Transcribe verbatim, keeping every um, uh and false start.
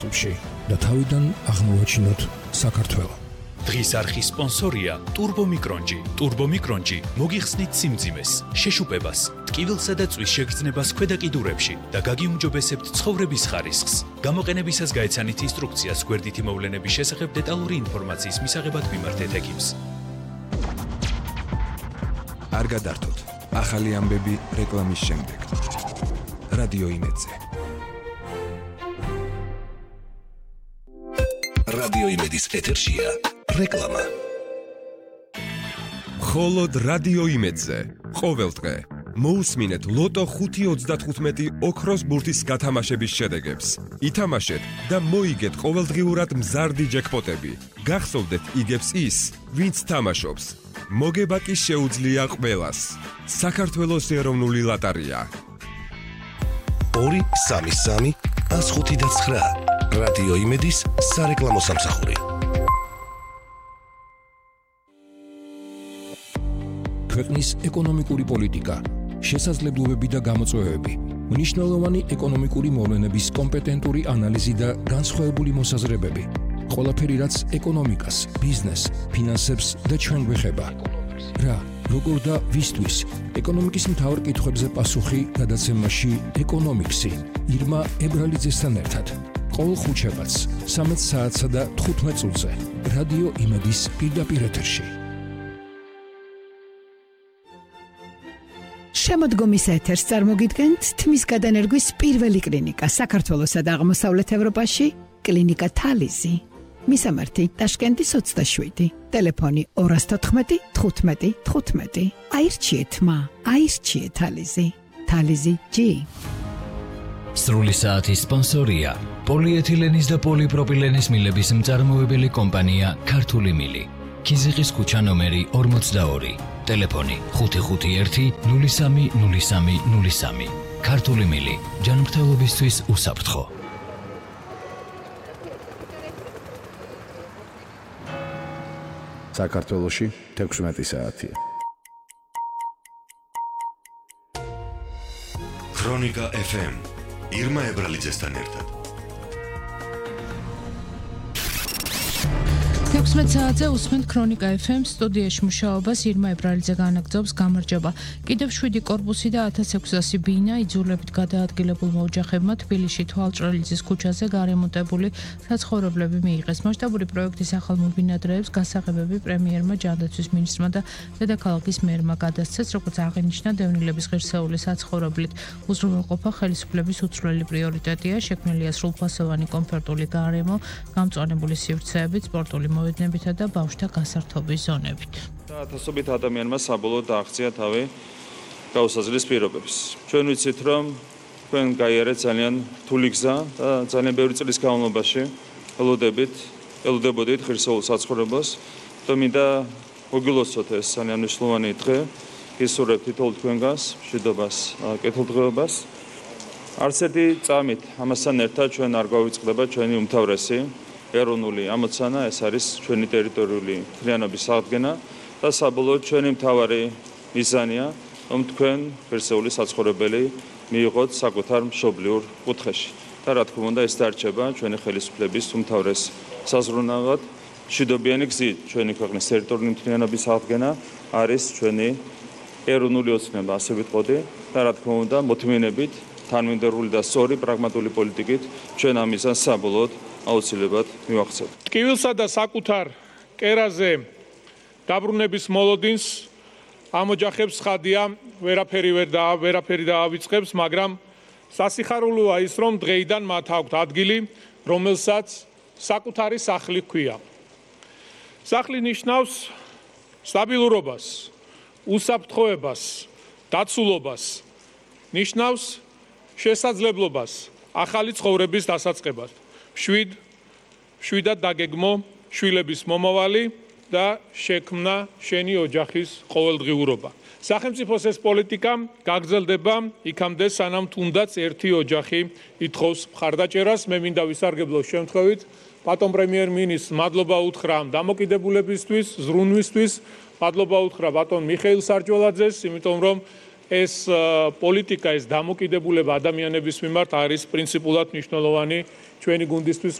და თავიდან აღმოვაჩინოთ საქართველო. დღის არხის სპონსორია Turbo Micronji. Turbo Micronji მოგიხსნით სიმძიმეს, შეშუპებას, ტკივილსა და წვის შეგრძნებას ქვედა კიდურებში და გაგიუმჯობესებთ ცხოვრების ხარისხს. გამოყენებისას გაეცანით ინსტრუქციას გვერდითი მოვლენების შესახებ დეტალური ინფორმაციის მისაღებად მიმართეთ ექიმს. არ გადართოთ. ახალი ამბები რეკლამის შემდეგ. რადიო იმედზე. რადიო იმედის ეთერშია რეკლამა. მხოლოდ რადიო იმედზე. ყოველდღე მოусმინეთ ლოტო ხუთი ოცდათხუთმეტი ოქროს ბურთის გათამაშების შედეგებს. ითამაშეთ და მოიგეთ ყოველდღიურად მზარდი ჯეკპოტები. გახსოვდეთ იგებს ის, ვინც თამაშობს. მოგება კი შეუძლია ყველას. საქართველოს ეროვნული ლოტარია. ორი სამი სამი ას ხუთი და ცხრა. რადიო იმედის სარეკლამო სამსახური. ქვეყნის ეკონომიკური პოლიტიკა, შესაძლებლობები და გამოწვევები, მნიშვნელოვანი ეკონომიკური მოვლენების კომპეტენტური ანალიზი და განსხვავებული მოსაზრებები. ყველაფერი, რაც ეკონომიკას, ბიზნეს, ფინანსებს და ჩვენ გვეხება. რა, როგორ და ვისთვის? ეკონომიკის მთავარ კითხვებზე პასუხი გადაცემაში ეკონომიქსი. ირმა ებრალიძესთან ერთად. ყოველ ხუთშაბათს სამეც საათსა და თხუთმეტ წუთზე. რადიო იმედის პირდაპირ ეთერში. შემოდგომის ეთერს წარმოგიდგენთ თმის გადანერგვის პირველი კლინიკა საქართველოსა და აღმოსავლეთ ევროპაში, კლინიკა თალიზი. მისამართი ტაშკენტის ოცდაშვიდი, ტელეფონი ორას თოთხმეტი თხუთმეტი თხუთმეტი. აირჩიეთ მა, აირჩიეთ თალიზი. თალიზი ჯი. სრული საათის სპონსორია პოლიეთილენის და პოლიპროპილენის მილების მწარმოებელი კომპანია ქართული მილი. ქიზიყის ქუჩა ნომერი ორმოცდაორი. ტელეფონი ხუთი ხუთი ერთი ნული სამი ნული სამი ნული სამი. ქართული მილი, ჯანმრთელობისთვის უსაფრთხო. საქართველოში თექვსმეტი საათია. ქრონიკა ეფ ემ ირმა ებრალიძესთან ერთად. თექვსმეტ საათზე უსმენთ ქრონიკა ეფ ემ სტუდიაში მუშაობას ირმა ებრალიძე განაგრძობს. გამარჯობა. კიდევ შვიდი კორპუსი და ათას ექვსასი ბინა იძულებით გადაადგილებულმა ოჯახებმა თბილისში თვალჭრელიძის ქუჩაზე გარემონტებული საცხოვრებლები მიიღეს. მასშტაბური პროექტის ახალ მობინადრეებს გასაღებები პრემიერმა, ჯანდაცვის მინისტრმა და დედაქალაქის მერმა გადასცეს, როგორც აღინიშნა დევნილების ღირსეული საცხოვრებლით უზრუნველყოფა ხელისუფლების უცვლელი პრიორიტეტია. შექმნილია სრულფასოვანი კომფორტული გარემო, გამწვანებული სივრცეებით, სპორტული მოვედნებითა და ბავშვთა გასართობის ზონებით. ათასობით ადამიანმა საბოლოოდ აღწია თავი გაუსაზღვის პირობებს. ჩვენ ვიცით, რომ თქვენ გაიარეთ ძალიან რთული გზა და ძალიან ბევრი წლის განმავლობაში ელოდებით, ელოდებოდით ღირსეულ საცხოვრებელს. და მინდა მოგილოცოთ ეს ძალიან მნიშვნელოვანი დღე. გისურვებთ თითოეულ თქვენგანს მშვიდობას, კეთილდღეობას. არც ერთი წამით ამასთან ერთად ჩვენ არ გვავიწყდება ჩვენი უმთავრესი ეროვნული ამოცანა, ეს არის ჩვენი ტერიტორიული მთლიანობის აღდგენა და საბოლოოდ ჩვენი მთავარი მიზანია, რომ თქვენ ღირსეული საცხოვრებელი მიიღოთ საკუთარ მშობლიურ კუთხეში. და რა თქმა უნდა, ეს დარჩება ჩვენი ხელისუფლების უმთავრეს საზრუნავად. მშვიდობიანი გზით ჩვენი ქვეყნის ტერიტორიული მთლიანობის აღდგენა არის ჩვენი ეროვნული ოცნება, ასე ვიტყოდი და რა თქმა უნდა, მოთმინებით, თანმიმდევრული და სწორი პრაგმატული პოლიტიკით ჩვენ ამ მიზანს საბოლოოდ აუცილებლად მივახცევთ. ტკივილსა და საკუთარ კერაზე დაბრუნების მოლოდინს ამ ოჯახებს ხადია ვერაფერი ვერ და ვერაფერი დაავიწყებს, მაგრამ სასიხარულოა ის, რომ დღეიდან მათ აქვთ ადგილი, რომელსაც საკუთარი სახლი ჰქვია. სახლი ნიშნავს სტაბილურობას, უსაფრთხოებას, დაცულობას, ნიშნავს შესაძლებლობას ახალი ცხოვრების დასაწყებად. შვიდ, შვიდად დაგეგმო შვილების მომავალი და შექმნა შენი ოჯახის ყოველდღიურობა. სახელმწიფოს ეს პოლიტიკა გაგრძელდება იქამდე, სანამ თუნდაც ერთი ოჯახი ითხოვს მხარდაჭერას. მე მინდა ვისარგებლო შემთხვევით ბატონ პრემიერ-მინისტრს მადლობა უთხრა ამ დამოკიდებულებისთვის, ზრუნვისთვის, მადლობა უთხრა ბატონ მიხეილ სარჯველაძეს, იმიტომ რომ ეს პოლიტიკა, ეს დამოკიდებულება ადამიანების მიმართ არის პრინციპულად მნიშვნელოვანი ჩვენი გუნდისთვის.